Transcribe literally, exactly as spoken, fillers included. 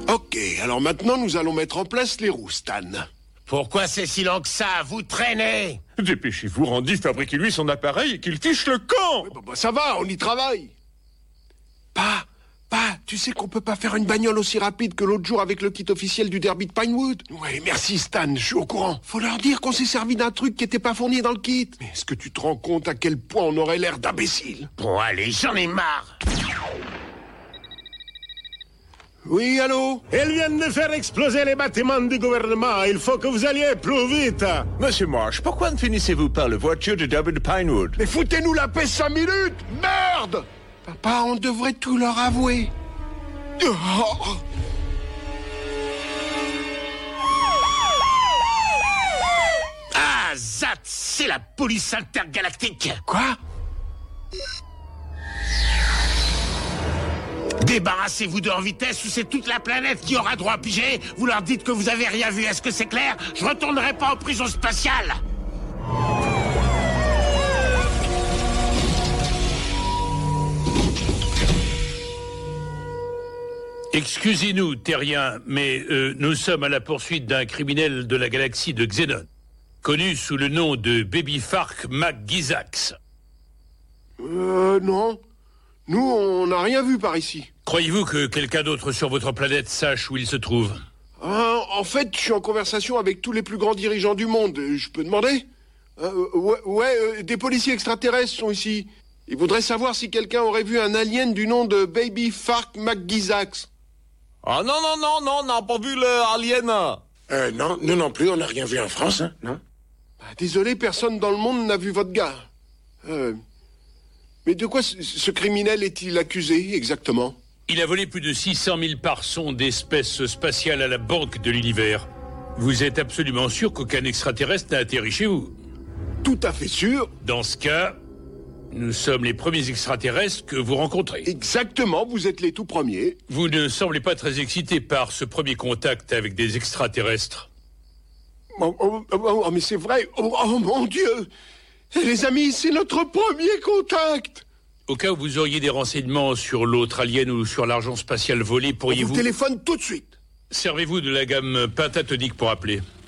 Ok, alors maintenant nous allons mettre en place les roues, Stan. Pourquoi c'est si lent que ça? Vous traînez. Dépêchez-vous, Randy, fabriquez-lui son appareil et qu'il fiche le camp. Oui, bah, bah, ça va, on y travaille. Pas, pas, tu sais qu'on peut pas faire une bagnole aussi rapide que l'autre jour avec le kit officiel du derby de Pinewood? Ouais, merci Stan, je suis au courant. Faut leur dire qu'on s'est servi d'un truc qui était pas fourni dans le kit. Mais est-ce que tu te rends compte à quel point on aurait l'air d'imbéciles? Bon, allez, j'en ai marre. Oui, allô? Ils viennent de faire exploser les bâtiments du gouvernement. Il faut que vous alliez plus vite. Monsieur Marsh, pourquoi ne finissez-vous pas la voiture de derby de Pinewood? Mais foutez-nous la paix cinq minutes! Merde! Papa, on devrait tout leur avouer. Oh. Ah, zat, c'est la police intergalactique. Quoi? Débarrassez-vous de leur vitesse ou c'est toute la planète qui aura droit à piger. Vous leur dites que vous avez rien vu, est-ce que c'est clair? Je retournerai pas en prison spatiale. Excusez-nous, Terriens, mais euh, nous sommes à la poursuite d'un criminel de la galaxie de Xenon, connu sous le nom de Baby Fark McGizax. Euh, non. Nous, on n'a rien vu par ici. Croyez-vous que quelqu'un d'autre sur votre planète sache où il se trouve? Ah, en fait, je suis en conversation avec tous les plus grands dirigeants du monde. Je peux demander? euh, Ouais, ouais euh, des policiers extraterrestres sont ici. Ils voudraient savoir si quelqu'un aurait vu un alien du nom de Baby Fark McGizax. Ah non, non, non, non, on n'a pas vu le alien. Euh, non, nous non plus, on n'a rien vu en France, hein, non? Bah, désolé, personne dans le monde n'a vu votre gars. Euh... Mais de quoi ce, ce criminel est-il accusé, exactement? Il a volé plus de six cent mille parsons d'espèces spatiales à la Banque de l'Univers. Vous êtes absolument sûr qu'aucun extraterrestre n'a atterri chez vous? Tout à fait sûr. Dans ce cas, nous sommes les premiers extraterrestres que vous rencontrez. Exactement, vous êtes les tout premiers. Vous ne semblez pas très excité par ce premier contact avec des extraterrestres. Oh, oh, oh, oh mais c'est vrai. Oh, oh mon Dieu! Les amis, c'est notre premier contact! Au cas où vous auriez des renseignements sur l'autre alien ou sur l'argent spatial volé, pourriez-vous... On vous téléphone tout de suite. Servez-vous de la gamme pentatonique pour appeler.